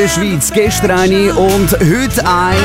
der Schweiz. Gestern eine und heute eine.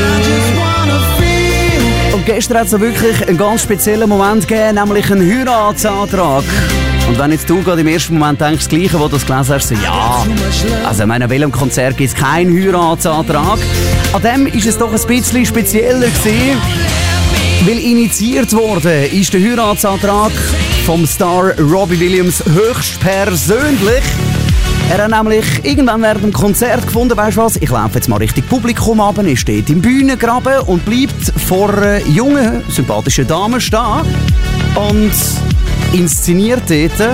Und gestern hat es wirklich einen ganz speziellen Moment gegeben, nämlich einen Heiratsantrag. Und wenn jetzt du gerade im ersten Moment denkst, das Gleiche, wo du das gelesen hast, so, ja, also an welchem Konzert gibt es keinen Heiratsantrag. An dem war es doch ein bisschen spezieller gewesen, weil initiiert worden ist der Heiratsantrag vom Star Robbie Williams höchstpersönlich. Er hat nämlich irgendwann während dem Konzert gefunden, weißt du was, ich laufe jetzt mal Richtung Publikum runter, er steht im Bühnengraben und bleibt vor jungen, sympathischen Damen stehen und inszeniert dort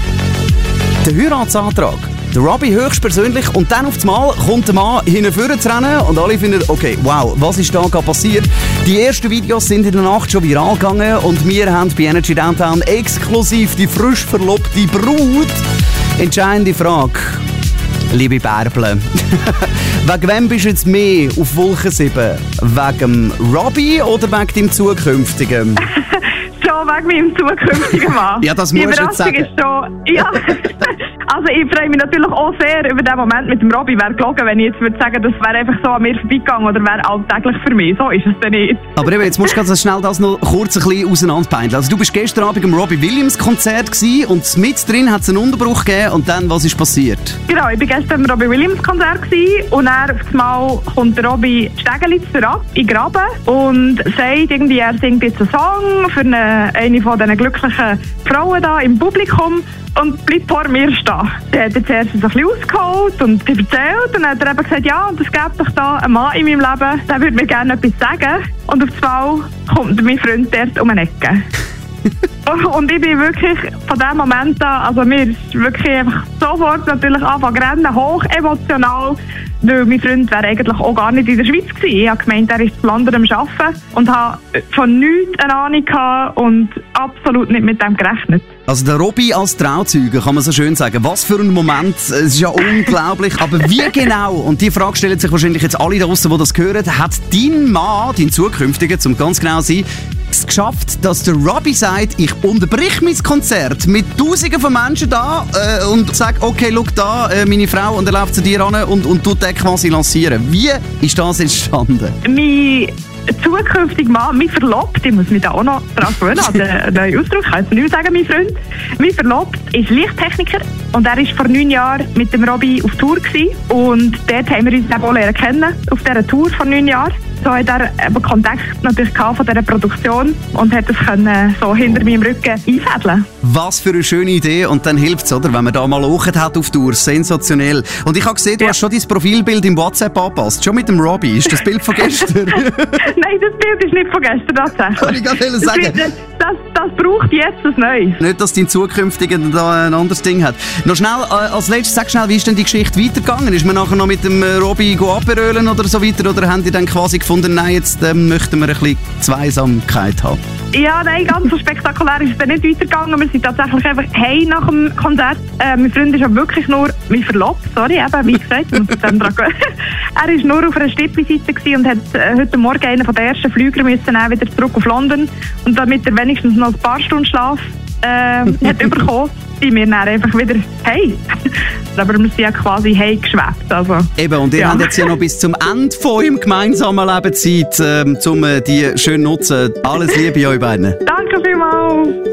den Heiratsantrag. Der Robbie höchstpersönlich und dann auf einmal kommt der Mann hinten zu rennen und alle finden, okay, wow, was ist da gerade passiert? Die ersten Videos sind in der Nacht schon viral gegangen und wir haben bei Energy Downtown exklusiv die frisch verlobte Brut. Entscheidende Frage, liebe Bärble. Wegen wem bist du jetzt mehr auf Wolke 7? Wegen dem Robbie oder wegen dem zukünftigen? Schon wegen meinem zukünftigen Mann. Ja, das musst du jetzt sagen. Ist schon, ja. Also ich freue mich natürlich auch sehr über den Moment mit dem Robbie. Wäre gelogen, wenn ich jetzt würde sagen, das wäre einfach so an mir vorbeigegangen oder wäre alltäglich für mich. So ist es dann nicht. Aber eben, jetzt musst du ganz schnell das noch kurz ein bisschen auseinanderpeineln. Also du bist gestern Abend am Robbie Williams Konzert gewesen und mit drin hat es einen Unterbruch gegeben und dann, was ist passiert? Genau, ich war gestern am Robbie Williams Konzert gewesen, und dann auf einmal kommt der Robbie Stegelitz herab in den Graben und sagt irgendwie, er singt jetzt einen Song für eine von diesen glücklichen Frauen da im Publikum. Und bleibt vor mir stehen. Der hat jetzt erst ein bisschen ausgeholt und erzählt. Und dann hat er eben gesagt, ja, und es gibt doch da einen Mann in meinem Leben, der würde mir gerne etwas sagen. Und auf einmal kommt mein Freund dort um eine Ecke. Und ich bin wirklich von diesem Moment an, also mir ist wirklich einfach sofort natürlich angefangen zu rennen, hoch emotional, weil mein Freund wäre eigentlich auch gar nicht in der Schweiz gewesen. Ich habe gemeint, er ist in London am Arbeiten und habe von nichts eine Ahnung gehabt und absolut nicht mit dem gerechnet. Also der Robbie als Trauzeuge, kann man so schön sagen. Was für ein Moment, es ist ja unglaublich. Aber wie genau, und die Frage stellen sich wahrscheinlich jetzt alle da draussen, die das hören, hat dein Mann, dein zukünftiger, zum ganz genau sein, es geschafft, dass der Robbie sagt, ich unterbrich mein Konzert mit Tausenden von Menschen da und sage, okay, schau da, meine Frau, und er läuft zu dir ran und tut den quasi lancieren. Wie ist das entstanden? Mein zukünftiger Mann, mein Verlobter, ich muss mich da auch noch daran gewöhnen, an den neuen Ausdruck, ich kann jetzt nicht sagen, mein Freund. Mein Verlobter ist Lichttechniker und er war vor 9 Jahren mit dem Robbie auf Tour gewesen. Und dort haben wir uns auch lernen kennen, auf dieser Tour vor 9 Jahren. So hat er Kontakt natürlich von dieser Produktion und hat es so hinter meinem Rücken einfädeln. Was für eine schöne Idee, und dann hilft es, oder, wenn man da mal hochgeht hat auf Tour. Sensationell. Und ich habe gesehen, du hast schon dein Profilbild im WhatsApp angepasst. Schon mit dem Robbie. Ist das Bild von gestern? Nein, das Bild ist nicht von gestern, tatsächlich. Kann ich gerade sagen. Das braucht jetzt ein Neues. Nicht, dass dein Zukünftiger da ein anderes Ding hat. Noch schnell, als letztes, sag schnell, wie ist denn die Geschichte weitergegangen? Ist man nachher noch mit dem Robbie aperölen oder so weiter? Oder haben die dann quasi gefunden, nein, jetzt möchten wir ein bisschen Zweisamkeit haben? Ja, nein, ganz so spektakulär ist es dann nicht weitergegangen. Wir sind tatsächlich einfach heim nach dem Konzert. Mein Freund ist ja wirklich nur, mein Verlobt, sorry, eben, wie gesagt, er war nur auf einer Stippi-Seite und hat heute Morgen einen von den ersten Flüger müssen wieder zurück auf London. Und damit er wenigstens noch ein paar Stunden Schlaf hat bekommen, sind wir dann einfach wieder hey. Aber wir sind ja quasi hey geschwebt. Also, eben, und ihr habt jetzt ja noch bis zum Ende von eurem gemeinsamen Leben Zeit, um die schön zu nutzen. Alles Liebe euch beiden. Danke vielmals.